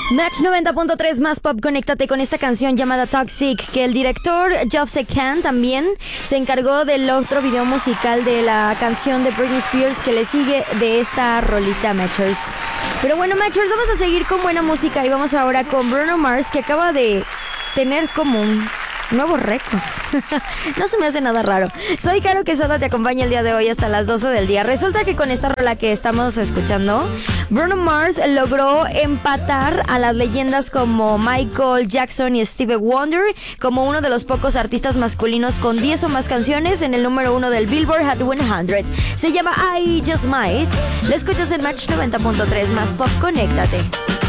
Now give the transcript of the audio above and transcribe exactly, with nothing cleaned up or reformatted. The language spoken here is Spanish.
Match noventa punto tres más pop, conéctate con esta canción llamada Toxic, que el director Joseph Kahn también se encargó del otro video musical de la canción de Britney Spears que le sigue de esta rolita, Matchers. Pero bueno, Matchers, vamos a seguir con buena música y vamos ahora con Bruno Mars, que acaba de tener como un nuevo récord. No se me hace nada raro. Soy Caro Quesada, te acompaña el día de hoy hasta las doce del día. Resulta que con esta rola que estamos escuchando, Bruno Mars logró empatar a las leyendas como Michael Jackson y Stevie Wonder como uno de los pocos artistas masculinos con diez o más canciones en el número uno del Billboard Hot cien. Se llama I Just Might. La escuchas en Match noventa punto tres más pop, conéctate.